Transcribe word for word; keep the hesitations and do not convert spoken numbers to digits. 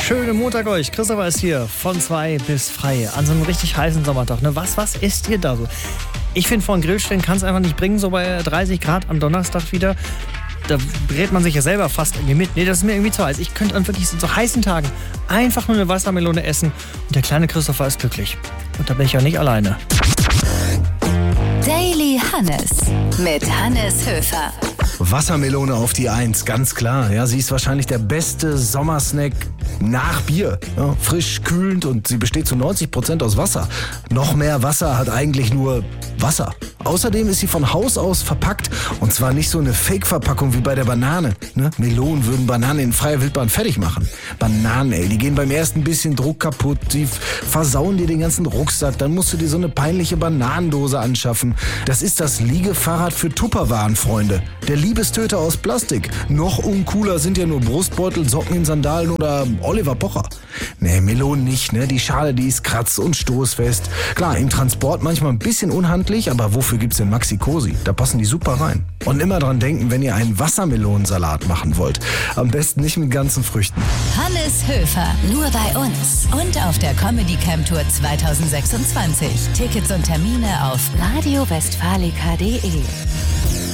Schönen Montag euch. Christopher ist hier von zwei bis frei an so einem richtig heißen Sommertag. Ne? Was, was isst ihr da so? Ich finde, vor den Grillstellen kann es einfach nicht bringen, so bei dreißig Grad am Donnerstag wieder. Da brät man sich ja selber fast irgendwie mit. Nee, das ist mir irgendwie zu heiß. Ich könnte an wirklich so heißen Tagen einfach nur eine Wassermelone essen und der kleine Christopher ist glücklich. Und da bin ich ja nicht alleine. Daily Hannes mit Hannes Höfer. Wassermelone auf die Eins, ganz klar. Ja, sie ist wahrscheinlich der beste Sommersnack nach Bier. Ja, frisch, kühlend und sie besteht zu neunzig Prozent aus Wasser. Noch mehr Wasser hat eigentlich nur Wasser. Außerdem ist sie von Haus aus verpackt und zwar nicht so eine Fake-Verpackung wie bei der Banane. Ne? Melonen würden Bananen in freier Wildbahn fertig machen. Bananen, ey, die gehen beim ersten bisschen Druck kaputt, die versauen dir den ganzen Rucksack, dann musst du dir so eine peinliche Bananendose anschaffen. Das ist das Liegefahrrad für Tupperwaren-Freunde. Der Liebestöter aus Plastik. Noch uncooler sind ja nur Brustbeutel, Socken in Sandalen oder Oliver Pocher. Nee, Melonen nicht, ne? Die Schale, die ist kratz- und stoßfest. Klar, im Transport manchmal ein bisschen unhandlich, aber wofür gibt's denn Maxi Cosi? Da passen die super rein. Und immer dran denken, wenn ihr einen Wassermelonensalat machen wollt. Am besten nicht mit ganzen Früchten. Hannes Höfer, nur bei uns und auf der Comedy Camp Tour zwanzig sechsundzwanzig. Tickets und Termine auf radio westfalica punkt de.